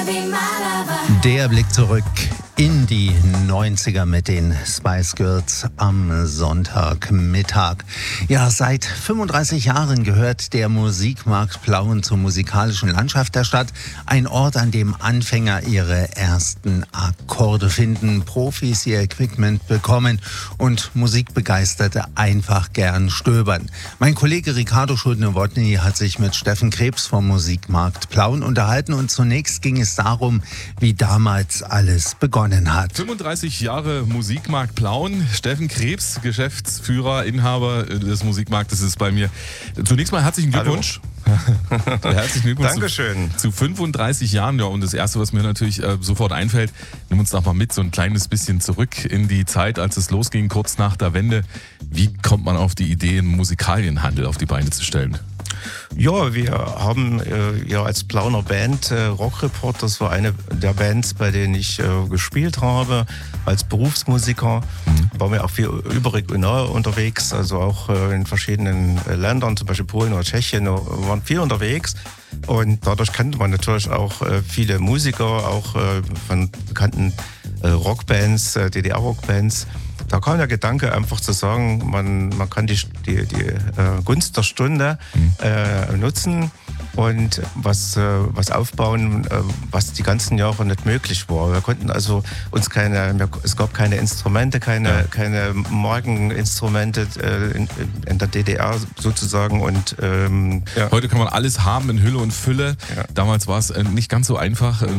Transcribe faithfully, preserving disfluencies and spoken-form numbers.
Der Blick zurück in die neunziger mit den Spice Girls am Sonntagmittag. Ja, seit fünfunddreißig Jahren gehört der Musikmarkt Plauen zur musikalischen Landschaft der Stadt. Ein Ort, an dem Anfänger ihre ersten Akkorde finden, Profis ihr Equipment bekommen und Musikbegeisterte einfach gern stöbern. Mein Kollege Ricardo Schuldner-Wodny hat sich mit Steffen Krebs vom Musikmarkt Plauen unterhalten und zunächst ging es darum, wie damals alles begonnen hat. fünfunddreißig Jahre Musikmarkt Plauen. Steffen Krebs, Geschäftsführer, Inhaber des Musikmarktes, ist bei mir. Zunächst mal herzlichen Glückwunsch. Herzlichen Glückwunsch. Dankeschön. Zu, zu fünfunddreißig Jahren. Ja, und das Erste, was mir natürlich äh, sofort einfällt, nimm uns doch mal mit so ein kleines bisschen zurück in die Zeit, als es losging, kurz nach der Wende. Wie kommt man auf die Idee, einen Musikalienhandel auf die Beine zu stellen? Ja, wir haben äh, ja als Plauner Band äh, Rock Report, das war eine der Bands, bei denen ich äh, gespielt habe, als Berufsmusiker. Mhm. Waren wir auch viel überregional unterwegs, also auch äh, in verschiedenen äh, Ländern, zum Beispiel Polen oder Tschechien, äh, waren viel unterwegs. Und dadurch kannte man natürlich auch äh, viele Musiker, auch äh, von bekannten äh, Rockbands, äh, D D R-Rockbands. Da kam der Gedanke einfach zu sagen, man, man kann die, die, die äh, Gunst der Stunde äh, nutzen und was, äh, was aufbauen, äh, was die ganzen Jahre nicht möglich war. Wir konnten also uns keine, es gab keine Instrumente, keine, ja. keine Markeninstrumente äh, in, in der D D R sozusagen. Und, ähm, ja. Heute kann man alles haben in Hülle und Fülle. Ja. Damals war es äh, nicht ganz so einfach.